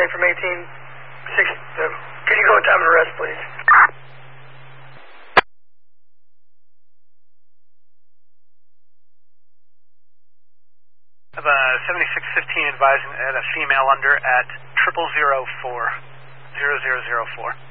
calling from 1860. Can you go in time of arrest, please? I have a 7615 advising at a female under at 0004.